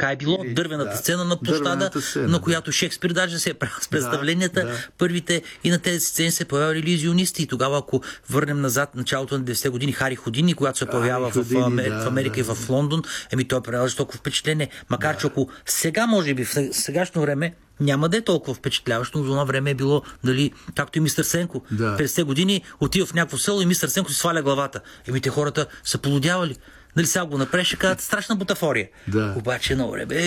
така е било. Дървената сцена на площада, на която Шекспир даже се е правил с представленията. Първите и на тези сцени се появявали илюзионисти. И тогава, ако върнем назад началото на 90-те години, Хари Худини, когато се появява в Америка и в Лондон, той превежда толкова впечатление. Макар че ако сега, може би, в сегашно време няма да е толкова впечатляващо, но за това време е било, нали, както и мистер Сенко. 50-те години отива в някакво село и мистер Сенко си сваля главата. Те хората са полудявали. Нали, сега го направи, ще кажат страшна бутафория. Обаче на време